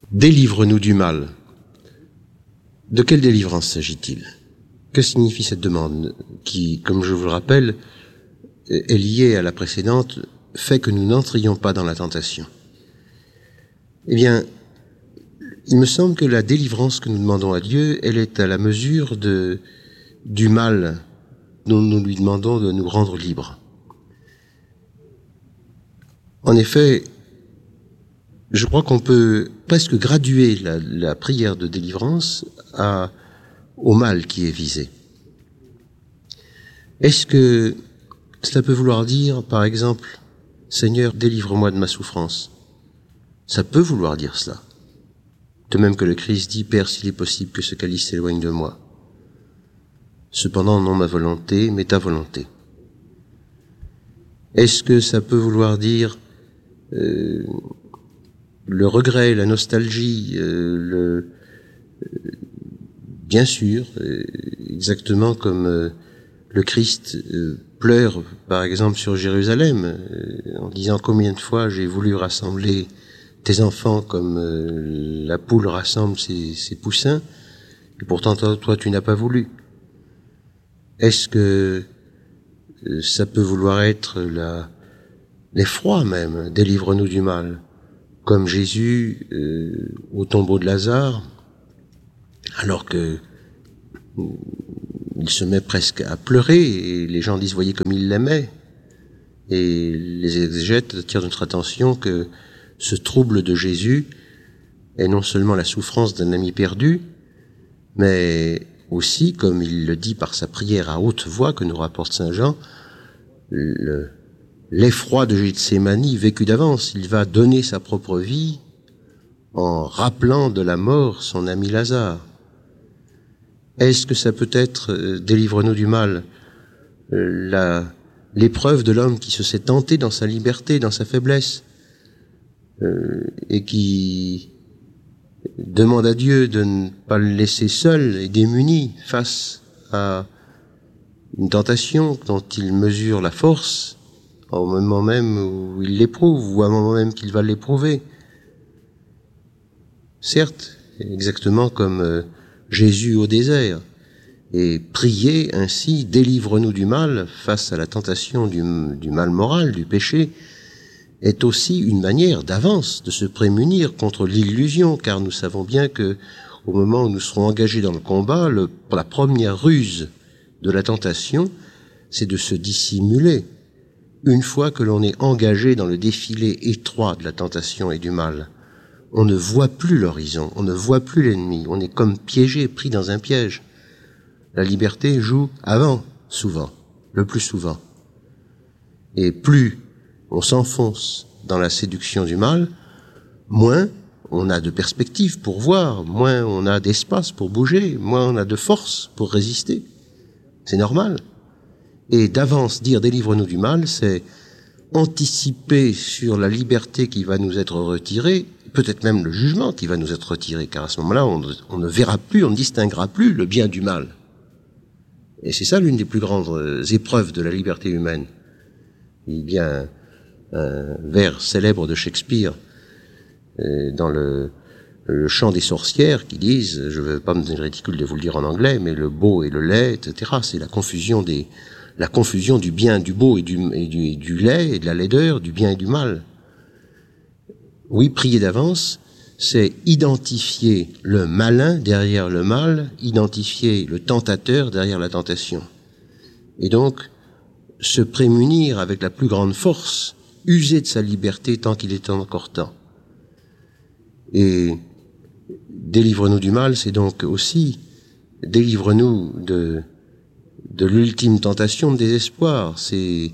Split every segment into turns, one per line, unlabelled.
Délivre-nous du mal. De quelle délivrance s'agit-il? Que signifie cette demande qui, comme je vous le rappelle, est liée à la précédente, fait que nous n'entrions pas dans la tentation? Eh bien, il me semble que la délivrance que nous demandons à Dieu, elle est à la mesure du mal dont nous lui demandons de nous rendre libres. En effet, je crois qu'on peut presque graduer la prière de délivrance au mal qui est visé. Est-ce que cela peut vouloir dire, par exemple, Seigneur, délivre-moi de ma souffrance? Ça peut vouloir dire cela. De même que le Christ dit, Père, s'il est possible que ce calice s'éloigne de moi. Cependant, non ma volonté, mais ta volonté. Est-ce que ça peut vouloir dire le regret, la nostalgie, bien sûr, exactement comme le Christ pleure, par exemple, sur Jérusalem, en disant combien de fois j'ai voulu rassembler tes enfants comme la poule rassemble ses poussins, et pourtant toi tu n'as pas voulu. Est-ce que ça peut vouloir être l'effroi même, délivre-nous du mal, comme Jésus au tombeau de Lazare, alors que il se met presque à pleurer, et les gens disent, voyez comme il l'aimait, et les exégètes attirent notre attention que ce trouble de Jésus est non seulement la souffrance d'un ami perdu, mais aussi, comme il le dit par sa prière à haute voix que nous rapporte saint Jean, l'effroi de Gethsémani vécu d'avance. Il va donner sa propre vie en rappelant de la mort son ami Lazare. Est-ce que ça peut être, délivre-nous du mal, l'épreuve de l'homme qui se sait tenté dans sa liberté, dans sa faiblesse, et qui demande à Dieu de ne pas le laisser seul et démuni face à une tentation dont il mesure la force au moment même où il l'éprouve, ou à un moment même qu'il va l'éprouver. Certes, exactement comme Jésus au désert, et prier ainsi, délivre-nous du mal, face à la tentation du mal moral, du péché, est aussi une manière d'avance de se prémunir contre l'illusion, car nous savons bien que au moment où nous serons engagés dans le combat, la première ruse de la tentation, c'est de se dissimuler. Une fois que l'on est engagé dans le défilé étroit de la tentation et du mal, on ne voit plus l'horizon, on ne voit plus l'ennemi, on est comme piégé, pris dans un piège. La liberté joue avant, souvent, le plus souvent. Et plus on s'enfonce dans la séduction du mal, moins on a de perspectives pour voir, moins on a d'espace pour bouger, moins on a de force pour résister. C'est normal. Et d'avance dire délivre-nous du mal, c'est anticiper sur la liberté qui va nous être retirée, peut-être même le jugement qui va nous être retiré, car à ce moment-là, on ne verra plus, on ne distinguera plus le bien du mal. Et c'est ça l'une des plus grandes épreuves de la liberté humaine. Il y a un vers célèbre de Shakespeare dans le chant des sorcières qui disent, je ne vais pas me donner ridicule de vous le dire en anglais, mais le beau et le laid, etc. C'est la confusion du bien, du beau et du laid et de la laideur, du bien et du mal. Oui, prier d'avance, c'est identifier le malin derrière le mal, identifier le tentateur derrière la tentation. Et donc, se prémunir avec la plus grande force, user de sa liberté tant qu'il est encore temps. Et délivre-nous du mal, c'est donc aussi délivre-nous de l'ultime tentation de désespoir. C'est,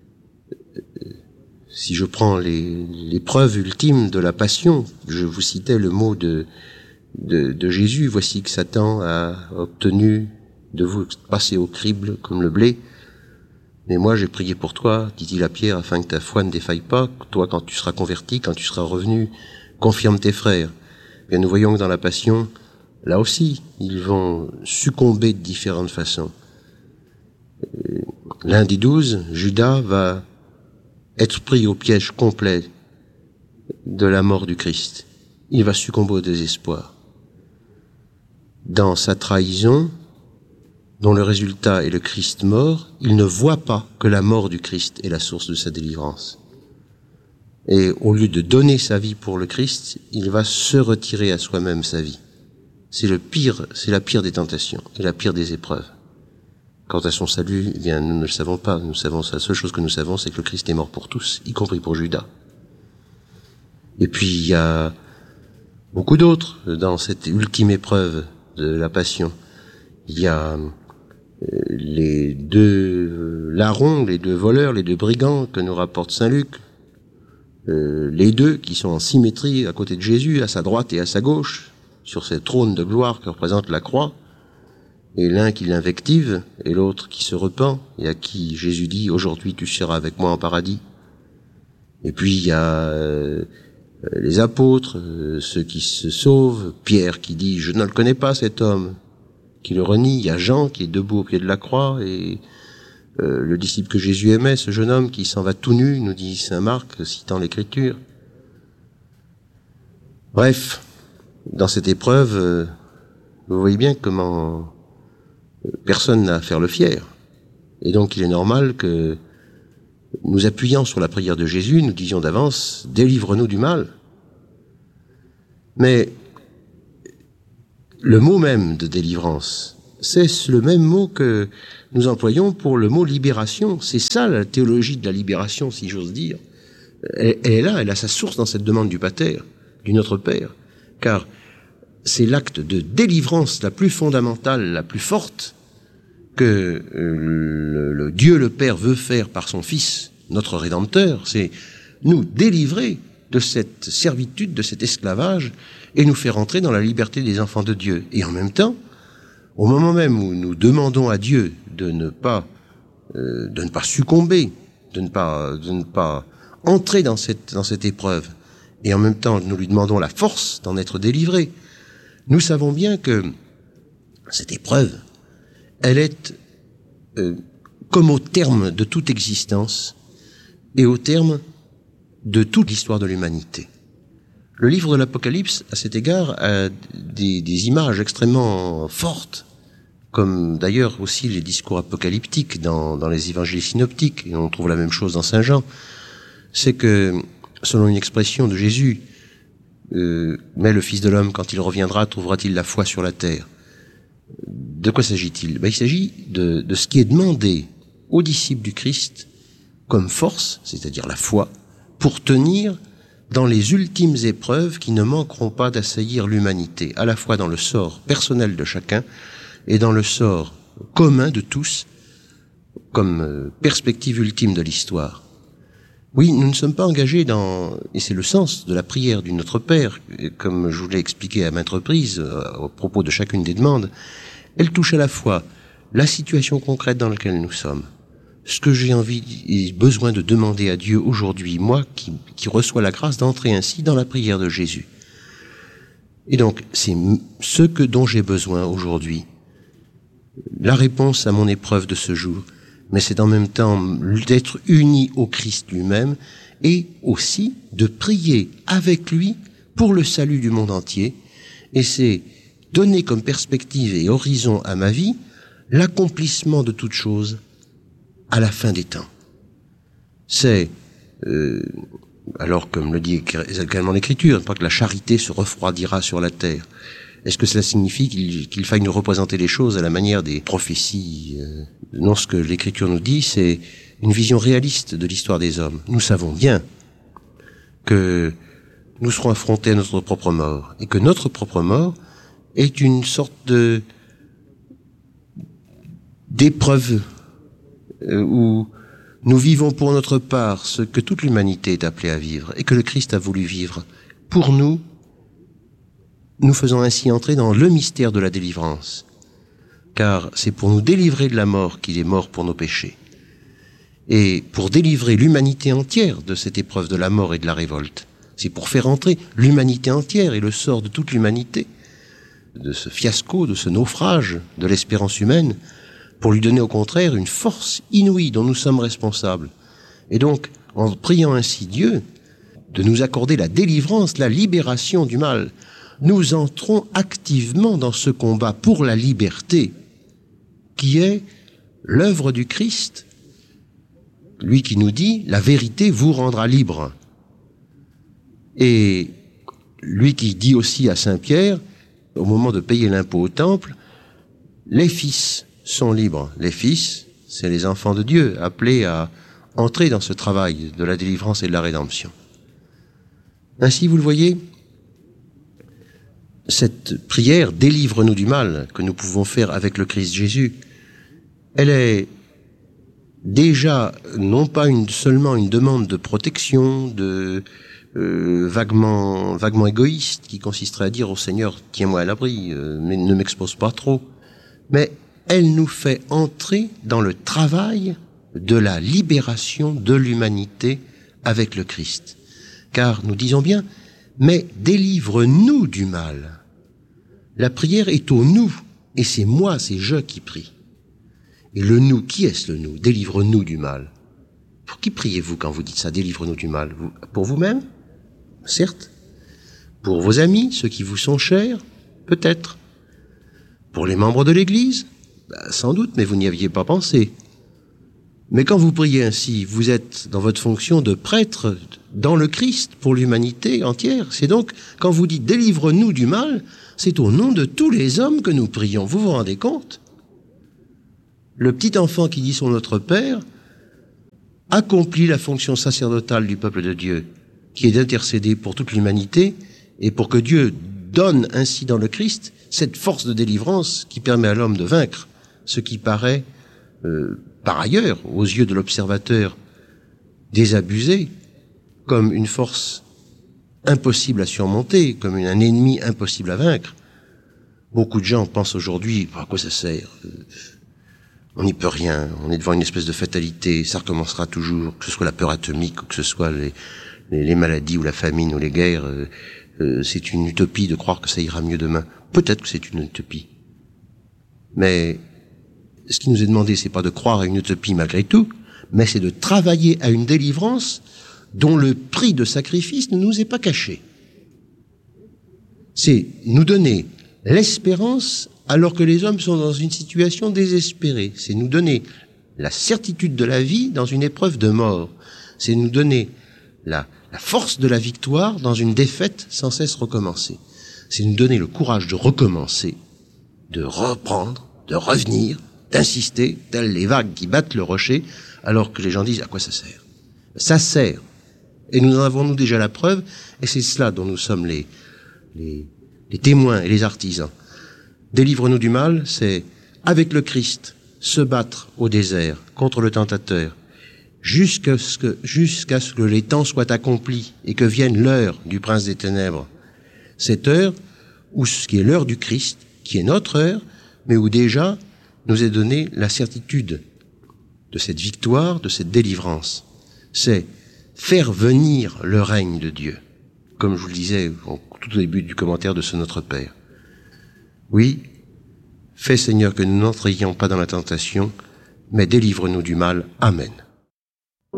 si je prends l'épreuve ultime de la passion, je vous citais le mot de Jésus, voici que Satan a obtenu de vous passer au crible comme le blé. Mais moi, j'ai prié pour toi, dit-il à Pierre, afin que ta foi ne défaille pas. Toi, quand tu seras converti, quand tu seras revenu, confirme tes frères. Bien, nous voyons que dans la passion, là aussi, ils vont succomber de différentes façons. L'un des 12, Judas, va être pris au piège complet de la mort du Christ. il va succomber au désespoir. Dans sa trahison, dont le résultat est le Christ mort, il ne voit pas que la mort du Christ est la source de sa délivrance. Et au lieu de donner sa vie pour le Christ, il va se retirer à soi-même sa vie. C'est la pire des tentations et la pire des épreuves. Quant à son salut, eh bien, nous ne le savons pas. La seule chose que nous savons, c'est que le Christ est mort pour tous, y compris pour Judas. Et puis, il y a beaucoup d'autres dans cette ultime épreuve de la passion. Il y a les deux larrons, les deux voleurs, les deux brigands que nous rapporte Saint Luc, les deux qui sont en symétrie à côté de Jésus, à sa droite et à sa gauche, sur ce trône de gloire que représente la croix, et l'un qui l'invective, et l'autre qui se repent, et à qui Jésus dit « Aujourd'hui tu seras avec moi en paradis ». Et puis il y a les apôtres, ceux qui se sauvent, Pierre qui dit « Je ne le connais pas cet homme », qui le renie, il y a Jean qui est debout au pied de la croix, et le disciple que Jésus aimait, ce jeune homme qui s'en va tout nu, nous dit saint Marc, citant l'Écriture. Bref, dans cette épreuve, vous voyez bien comment personne n'a à faire le fier. Et donc il est normal que, nous appuyant sur la prière de Jésus, nous disions d'avance, délivre-nous du mal. Mais le mot même de délivrance, c'est le même mot que nous employons pour le mot libération. C'est ça la théologie de la libération, si j'ose dire. Elle est là, elle a sa source dans cette demande du Pater, du Notre Père. Car c'est l'acte de délivrance la plus fondamentale, la plus forte, que le Dieu le Père veut faire par son Fils, notre Rédempteur. C'est nous délivrer de cette servitude, de cet esclavage, et nous faire entrer dans la liberté des enfants de Dieu. Et en même temps, au moment même où nous demandons à Dieu de ne pas succomber, de ne pas entrer dans cette épreuve, et en même temps nous lui demandons la force d'en être délivré, nous savons bien que cette épreuve, elle est comme au terme de toute existence et au terme de toute l'histoire de l'humanité. Le livre de l'Apocalypse, à cet égard, a des images extrêmement fortes, comme d'ailleurs aussi les discours apocalyptiques dans les évangiles synoptiques, et on trouve la même chose dans Saint Jean. C'est que, selon une expression de Jésus, mais le Fils de l'homme, quand il reviendra, trouvera-t-il la foi sur la terre? De quoi s'agit-il? Il s'agit de ce qui est demandé aux disciples du Christ comme force, c'est-à-dire la foi, pour tenir dans les ultimes épreuves qui ne manqueront pas d'assaillir l'humanité, à la fois dans le sort personnel de chacun et dans le sort commun de tous, comme perspective ultime de l'histoire. Oui, nous ne sommes pas engagés et c'est le sens de la prière du Notre Père, comme je vous l'ai expliqué à maintes reprises, au propos de chacune des demandes, elle touche à la fois la situation concrète dans laquelle nous sommes, ce que j'ai envie et besoin de demander à Dieu aujourd'hui, moi qui reçois la grâce d'entrer ainsi dans la prière de Jésus. Et donc, c'est ce dont j'ai besoin aujourd'hui, la réponse à mon épreuve de ce jour, mais c'est en même temps d'être uni au Christ lui-même et aussi de prier avec lui pour le salut du monde entier. Et c'est donner comme perspective et horizon à ma vie l'accomplissement de toutes choses à la fin des temps. C'est, alors comme le dit également l'Écriture, pas que la charité se refroidira sur la terre. Est-ce que cela signifie qu'il faille nous représenter les choses à la manière des prophéties? Non, ce que l'Écriture nous dit, c'est une vision réaliste de l'histoire des hommes. Nous savons bien que nous serons affrontés à notre propre mort, et que notre propre mort est une sorte d'épreuve où nous vivons pour notre part ce que toute l'humanité est appelée à vivre, et que le Christ a voulu vivre pour nous. Nous faisons ainsi entrer dans le mystère de la délivrance, car c'est pour nous délivrer de la mort qu'il est mort pour nos péchés, et pour délivrer l'humanité entière de cette épreuve de la mort et de la révolte. C'est pour faire entrer l'humanité entière et le sort de toute l'humanité, de ce fiasco, de ce naufrage de l'espérance humaine, pour lui donner au contraire une force inouïe dont nous sommes responsables. Et donc, en priant ainsi Dieu, de nous accorder la délivrance, la libération du mal. Nous entrons activement dans ce combat pour la liberté, qui est l'œuvre du Christ, lui qui nous dit « la vérité vous rendra libre ». Et lui qui dit aussi à Saint Pierre, au moment de payer l'impôt au temple, les fils sont libres. Les fils, c'est les enfants de Dieu, appelés à entrer dans ce travail de la délivrance et de la rédemption. Ainsi, vous le voyez, cette prière « Délivre-nous du mal » que nous pouvons faire avec le Christ Jésus, elle est déjà non pas seulement une demande de protection, vaguement égoïste, qui consisterait à dire au Seigneur « Tiens-moi à l'abri, mais ne m'expose pas trop », mais elle nous fait entrer dans le travail de la libération de l'humanité avec le Christ. Car nous disons bien « Mais délivre-nous du mal ». La prière est au nous, et c'est moi, c'est je qui prie. Et le nous, qui est-ce le nous? Délivre-nous du mal. Pour qui priez-vous quand vous dites ça, délivre-nous du mal? Pour vous-même? Certes. Pour vos amis, ceux qui vous sont chers? Peut-être. Pour les membres de l'Église? Sans doute, mais vous n'y aviez pas pensé. Mais quand vous priez ainsi, vous êtes dans votre fonction de prêtre dans le Christ pour l'humanité entière. C'est donc, quand vous dites « délivre-nous du mal », c'est au nom de tous les hommes que nous prions. Vous vous rendez compte? Le petit enfant qui dit son Notre Père accomplit la fonction sacerdotale du peuple de Dieu, qui est d'intercéder pour toute l'humanité et pour que Dieu donne ainsi dans le Christ cette force de délivrance qui permet à l'homme de vaincre ce qui paraît, par ailleurs, aux yeux de l'observateur, désabusé, comme une force impossible à surmonter, comme un ennemi impossible à vaincre. Beaucoup de gens pensent aujourd'hui, à quoi ça sert? On n'y peut rien, on est devant une espèce de fatalité, ça recommencera toujours, que ce soit la peur atomique, ou que ce soit les maladies, ou la famine, ou les guerres, c'est une utopie de croire que ça ira mieux demain. Peut-être que c'est une utopie. Mais ce qui nous est demandé, c'est pas de croire à une utopie malgré tout, mais c'est de travailler à une délivrance dont le prix de sacrifice ne nous est pas caché. C'est nous donner l'espérance alors que les hommes sont dans une situation désespérée. C'est nous donner la certitude de la vie dans une épreuve de mort. C'est nous donner la force de la victoire dans une défaite sans cesse recommencer. C'est nous donner le courage de recommencer, de reprendre, de revenir, d'insister, telles les vagues qui battent le rocher, alors que les gens disent « à quoi ça sert ?» Ça sert. Et nous en avons déjà la preuve, et c'est cela dont nous sommes les témoins et les artisans. Délivre-nous du mal, c'est, avec le Christ, se battre au désert contre le tentateur, jusqu'à ce que les temps soient accomplis et que vienne l'heure du prince des ténèbres. Cette heure, où ce qui est l'heure du Christ, qui est notre heure, mais où déjà nous est donnée la certitude de cette victoire, de cette délivrance. C'est faire venir le règne de Dieu, comme je vous le disais au tout début du commentaire de ce Notre Père. Oui, fais Seigneur que nous n'entrions pas dans la tentation, mais délivre-nous du mal. Amen.